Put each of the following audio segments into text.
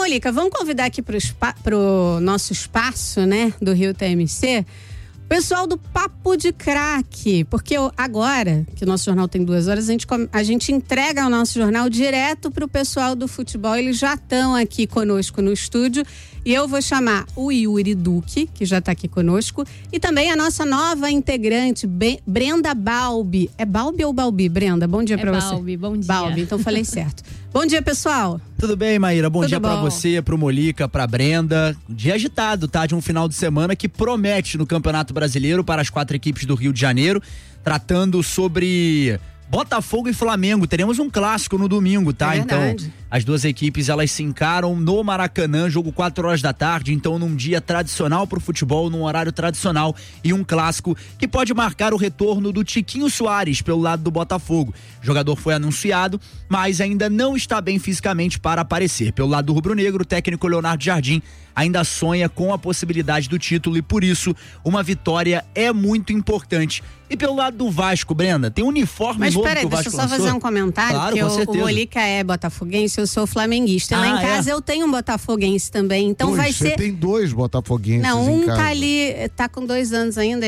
Molica, vamos convidar aqui pro nosso espaço, né, do Rio TMC, o pessoal do Papo de Craque, porque agora, que o nosso jornal tem 2 horas, a gente entrega o nosso jornal direto pro pessoal do futebol. Eles já estão aqui conosco no estúdio e eu vou chamar o Yuri Duque, que já está aqui conosco, e também a nossa nova integrante, Brenda Balbi. É Balbi ou Balbi, Brenda? Bom dia para você. Balbi, bom dia. Balbi, então falei certo. Bom dia, pessoal. Tudo bem, Maíra? Bom dia pra bom. você, pro Molica, pra Brenda. Dia agitado, tá? De um final de semana que promete no Campeonato Brasileiro para as 4 equipes do Rio de Janeiro, tratando sobre Botafogo e Flamengo. Teremos um clássico no domingo, tá? É então, verdade. as duas equipes, elas se encaram no Maracanã, jogo 4 horas da tarde, então num dia tradicional pro futebol, num horário tradicional, e um clássico que pode marcar o retorno do Tiquinho Soares pelo lado do Botafogo. O jogador foi anunciado, mas ainda não está bem fisicamente para aparecer. Pelo lado do rubro-negro, o técnico Leonardo Jardim ainda sonha com a possibilidade do título e por isso uma vitória é muito importante. E pelo lado do Vasco, Brenda, tem um uniforme Mas novo peraí, que o deixa Vasco eu só lançou? fazer um comentário, Claro, porque com certeza. o Molica é botafoguense, eu sou flamenguista. Lá em casa eu tenho um botafoguense também, então vai ser... Você tem 2 botafoguenses Não, em um casa. tá ali, tá com 2 anos ainda,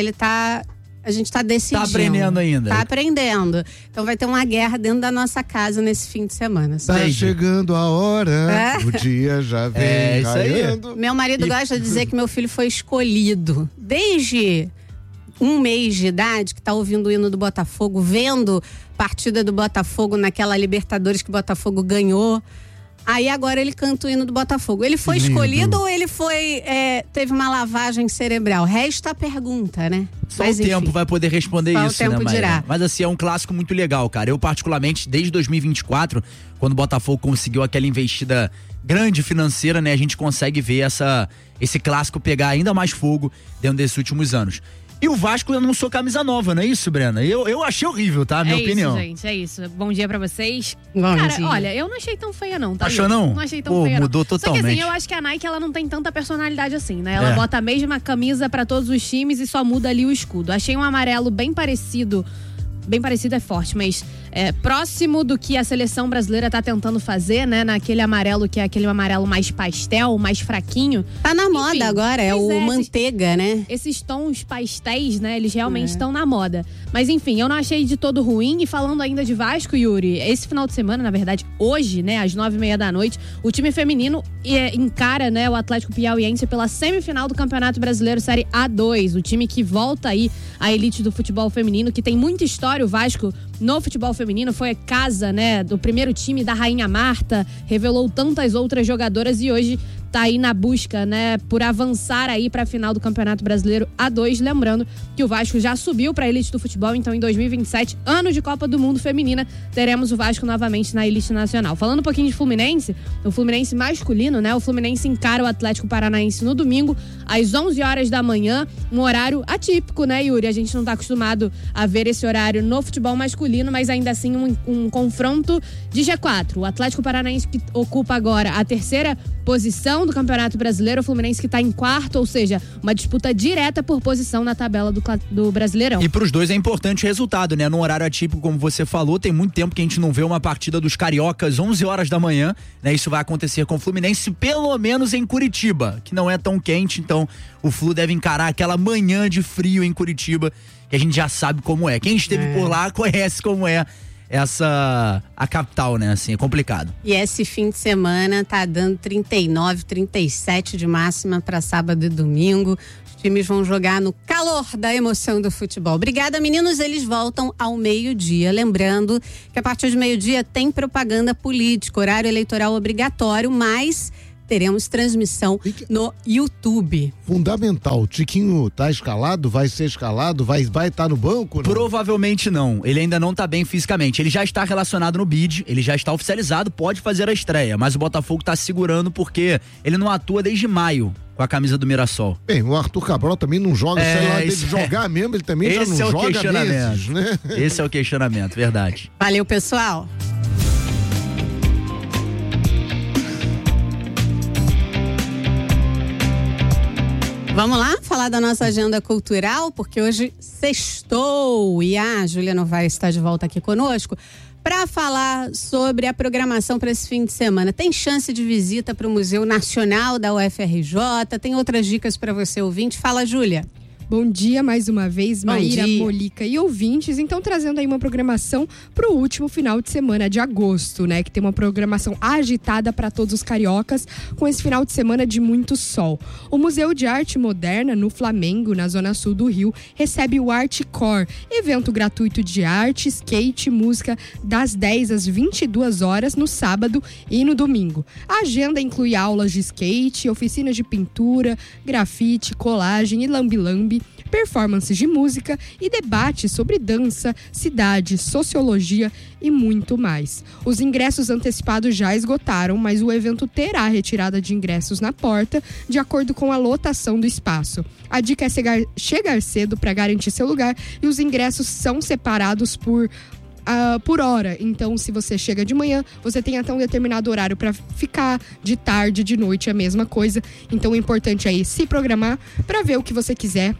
a gente tá decidindo. Tá aprendendo ainda. Tá aprendendo. Então vai ter uma guerra dentro da nossa casa nesse fim de semana. Tá chegando a hora, o dia já vem É, isso aí. raiando. Meu marido gosta de dizer que meu filho foi escolhido. Desde 1 mês de idade, que tá ouvindo o hino do Botafogo, vendo partida do Botafogo naquela Libertadores que o Botafogo ganhou. Aí agora ele canta o hino do Botafogo. Ele foi Lindo. escolhido ou ele teve uma lavagem cerebral? Resta a pergunta, né? Só Mas, o tempo enfim. vai poder responder Só o isso, tempo né, Maíra? dirá. Mas assim, é um clássico muito legal, cara. Eu particularmente, desde 2024, quando o Botafogo conseguiu aquela investida grande financeira, né? A gente consegue ver esse clássico pegar ainda mais fogo dentro desses últimos anos. E o Vasco anunciou camisa nova, não é isso, Brenda? Eu achei horrível, tá? Minha opinião. É isso, gente, é isso. Bom dia pra vocês. Bom Cara, dia. olha, eu não achei tão feia não, tá? Achou não? Não achei tão Pô, feia mudou não. Só que totalmente. assim, eu acho que a Nike, ela não tem tanta personalidade assim, né? Ela É. bota a mesma camisa pra todos os times e só muda ali o escudo. Achei um amarelo bem parecido é forte, mas próximo do que a seleção brasileira tá tentando fazer, né? Naquele amarelo que é aquele amarelo mais pastel, mais fraquinho. Tá na moda Enfim, agora, é pois o é, manteiga, né? Esses tons pastéis, né? Eles realmente estão na moda. Mas enfim, eu não achei de todo ruim. E falando ainda de Vasco, Yuri, esse final de semana, na verdade, hoje, né? Às 9h30 da noite, o time feminino encara, né? O Atlético Piauiense pela semifinal do Campeonato Brasileiro Série A2. O time que volta aí à elite do futebol feminino, que tem muita história, o Vasco, no futebol feminino. Foi casa, né? Do primeiro time da Rainha Marta, revelou tantas outras jogadoras e hoje tá aí na busca, né, por avançar aí pra final do Campeonato Brasileiro A2, lembrando que o Vasco já subiu pra elite do futebol, então em 2027, ano de Copa do Mundo Feminina, teremos o Vasco novamente na elite nacional. Falando um pouquinho de Fluminense, o Fluminense masculino, né, o Fluminense encara o Atlético Paranaense no domingo, às 11 horas da manhã, um horário atípico, né, Yuri? A gente não tá acostumado a ver esse horário no futebol masculino, mas ainda assim um confronto de G4. O Atlético Paranaense que ocupa agora a 3ª posição do Campeonato Brasileiro, o Fluminense que está em 4º, ou seja, uma disputa direta por posição na tabela do Brasileirão. E pros dois é importante o resultado, né? Num horário atípico, como você falou, tem muito tempo que a gente não vê uma partida dos cariocas 11 horas da manhã, né? Isso vai acontecer com o Fluminense, pelo menos em Curitiba, que não é tão quente, então o Flu deve encarar aquela manhã de frio em Curitiba, que a gente já sabe como é. Quem esteve por lá conhece como é a capital, né? Assim, é complicado. E esse fim de semana tá dando 39, 37 de máxima para sábado e domingo. Os times vão jogar no calor da emoção do futebol. Obrigada, meninos. Eles voltam ao meio-dia. Lembrando que a partir de meio-dia tem propaganda política, horário eleitoral obrigatório, mas teremos transmissão no YouTube. Fundamental. O Tiquinho tá escalado? Vai ser escalado? Vai estar no banco? Não? Provavelmente não. Ele ainda não tá bem fisicamente. Ele já está relacionado no bid, ele já está oficializado, pode fazer a estreia, mas o Botafogo tá segurando porque ele não atua desde maio com a camisa do Mirassol. Bem, o Arthur Cabral também não joga, sei lá, dele jogar mesmo, ele também já não joga meses, né? Esse é o questionamento, verdade. Valeu, pessoal. Vamos lá falar da nossa agenda cultural, porque hoje sextou e a Júlia Novaes está de volta aqui conosco para falar sobre a programação para esse fim de semana. Tem chance de visita para o Museu Nacional da UFRJ, tem outras dicas para você ouvinte. Fala, Júlia. Bom dia mais uma vez, Maíra, Molica e ouvintes. Então, trazendo aí uma programação para o último final de semana de agosto, né? Que tem uma programação agitada para todos os cariocas, com esse final de semana de muito sol. O Museu de Arte Moderna, no Flamengo, na zona sul do Rio, recebe o Artcore, evento gratuito de arte, skate e música das 10 às 22 horas no sábado e no domingo. A agenda inclui aulas de skate, oficinas de pintura, grafite, colagem e lambi-lambi, performances de música e debates sobre dança, cidade, sociologia e muito mais. Os ingressos antecipados já esgotaram, mas o evento terá retirada de ingressos na porta, de acordo com a lotação do espaço. A dica é chegar cedo para garantir seu lugar, e os ingressos são separados por hora. Então, se você chega de manhã, você tem até um determinado horário para ficar. De tarde, de noite, é a mesma coisa. Então, o importante é se programar para ver o que você quiser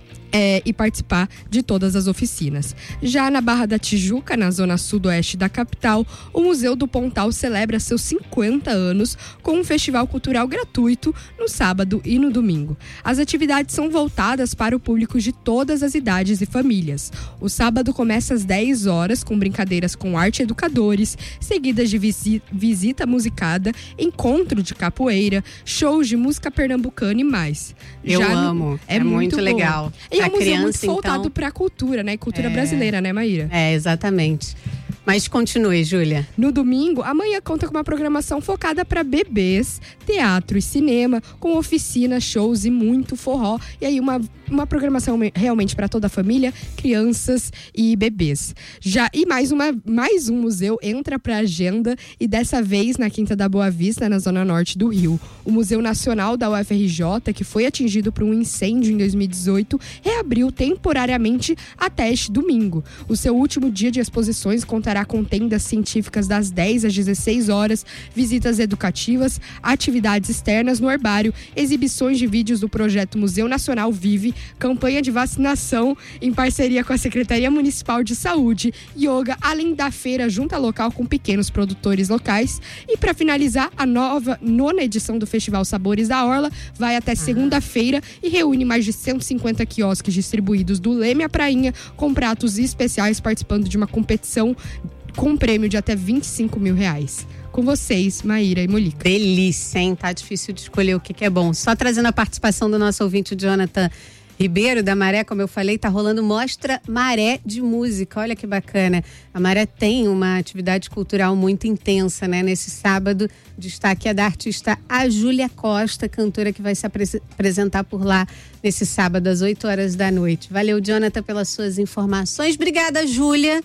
e participar de todas as oficinas. Já na Barra da Tijuca, na zona sudoeste da capital, o Museu do Pontal celebra seus 50 anos com um festival cultural gratuito no sábado e no domingo. As atividades são voltadas para o público de todas as idades e famílias. O sábado começa às 10 horas com brincadeiras com arte educadores, seguidas de visita musicada, encontro de capoeira, shows de música pernambucana e mais. Eu amo. É muito legal. E é um museu muito voltado para a cultura, né? Cultura brasileira, né, Maíra? Exatamente. Mas continue, Júlia. No domingo, amanhã conta com uma programação focada para bebês, teatro e cinema, com oficinas, shows e muito forró. E aí uma programação realmente para toda a família, crianças e bebês. E mais um museu entra para a agenda, e dessa vez na Quinta da Boa Vista, na zona norte do Rio. O Museu Nacional da UFRJ, que foi atingido por um incêndio em 2018, reabriu temporariamente até este domingo. O seu último dia de exposições contará com tendas científicas das 10 às 16 horas, visitas educativas, atividades externas no herbário, exibições de vídeos do projeto Museu Nacional Vive, campanha de vacinação em parceria com a Secretaria Municipal de Saúde, yoga, além da feira junta local com pequenos produtores locais. E para finalizar, a nona edição do Festival Sabores da Orla vai até segunda-feira e reúne mais de 150 quiosques distribuídos do Leme à Prainha, com pratos especiais, participando de uma competição com um prêmio de até R$25 mil. Com vocês, Maíra e Molica. Delícia, hein? Tá difícil de escolher o que é bom. Só trazendo a participação do nosso ouvinte, Jonathan Ribeiro, da Maré, como eu falei, tá rolando Mostra Maré de Música. Olha que bacana. A Maré tem uma atividade cultural muito intensa, né? Nesse sábado, destaque é da artista a Júlia Costa, cantora que vai se apresentar por lá nesse sábado, às 8 horas da noite. Valeu, Jonathan, pelas suas informações. Obrigada, Júlia.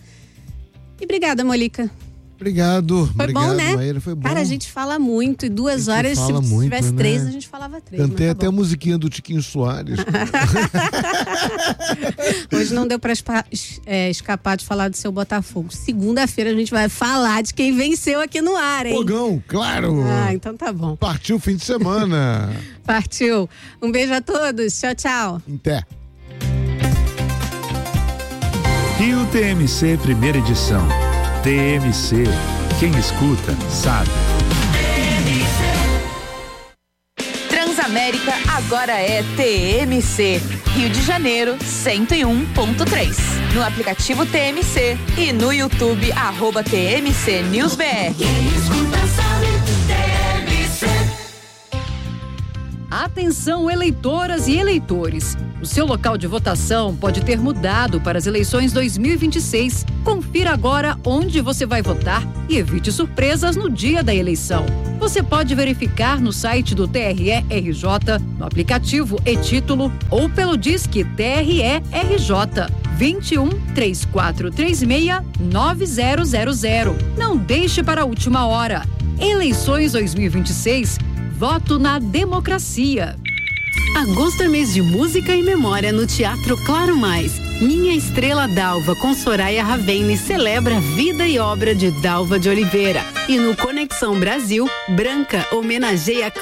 E obrigada, Molica. Obrigado. Foi bom, né? Maíra, foi bom. Cara, a gente fala muito. E 2 horas, se tivesse 3, a gente falava 3. Cantei até a musiquinha do Tiquinho Soares. Hoje não deu pra escapar de falar do seu Botafogo. Segunda-feira a gente vai falar de quem venceu aqui no ar, hein? Fogão, claro. Então tá bom. Partiu o fim de semana. Partiu. Um beijo a todos. Tchau, tchau. Até. Rio TMC, primeira edição. TMC, quem escuta sabe. Transamérica agora é TMC, Rio de Janeiro 101.3. No aplicativo TMC e no YouTube @TMC News BR. Quem escuta sabe, TMC. Atenção, eleitoras e eleitores. O seu local de votação pode ter mudado para as eleições 2026. Confira agora onde você vai votar e evite surpresas no dia da eleição. Você pode verificar no site do TRE-RJ, no aplicativo e-Título ou pelo Disque TRE-RJ 21 3436 9000. Não deixe para a última hora. Eleições 2026. Voto na democracia. Agosto é mês de música e memória no Teatro Claro Mais. Minha Estrela Dalva, com Soraya Ravene, celebra a vida e obra de Dalva de Oliveira. E no Conexão Brasil, Branca homenageia